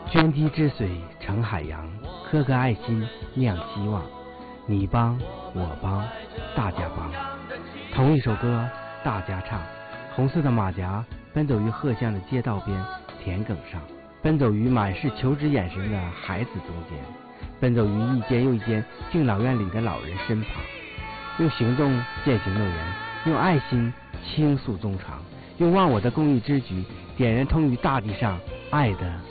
涓滴之水成海洋，颗颗爱心酿希望。你帮我帮大家帮，同一首歌大家唱。红色的马甲奔走于荷香的街道边田埂上，奔走于满是求知眼神的孩子中间，奔走于一间又一间敬老院里的老人身旁，用行动践行诺言，用爱心倾诉衷肠，用忘我的公益之举点燃通于大地上爱的